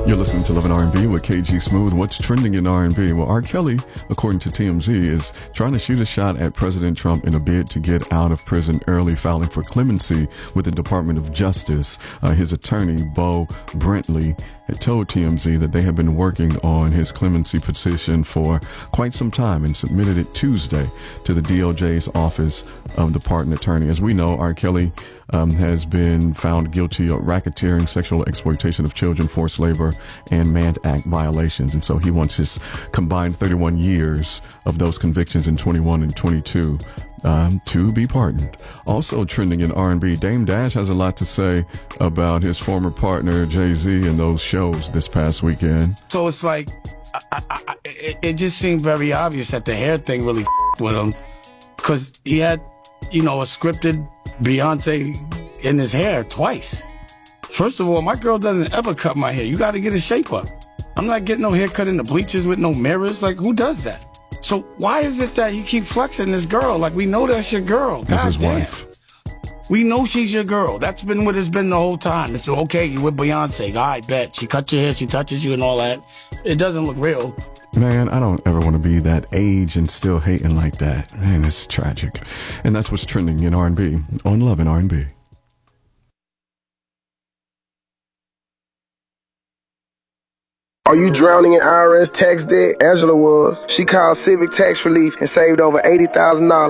You're listening to Love and R&B with KG Smooth. What's trending in R&B? Well, R. Kelly, according to TMZ, is trying to shoot a shot at President Trump in a bid to get out of prison early, filing for clemency with the Department of Justice. His attorney, Bo Brentley, had told TMZ that they have been working on his clemency petition for quite some time and submitted it Tuesday to the DOJ's Office of the Pardon Attorney. As we know, R. Kelly has been found guilty of racketeering, sexual exploitation of children, forced labor, and Mann Act violations. And so he wants his combined 31 years of those convictions in 21 and 22 to be pardoned. Also trending in R&B, Dame Dash has a lot to say about his former partner Jay-Z and those shows this past weekend. So it's like, it just seemed very obvious that the hair thing really with him, because he had, a scripted Beyonce in his hair twice. First of all, my girl doesn't ever cut my hair. You got to get a shape up. I'm not getting no haircut in the bleachers with no mirrors. Like, who does that? So why is it that you keep flexing this girl? Like, we know that's your girl. That's his damn. wife. We know she's your girl. That's been what it's been the whole time. It's okay, you with Beyonce. I bet. She cut your hair, she touches you and all that. It doesn't look real. Man, I don't ever want to be that age and still hating like that. Man, it's tragic. And that's what's trending in R&B on Love and R&B. Are you drowning in IRS tax debt? Angela was. She called Civic Tax Relief and saved over $80,000.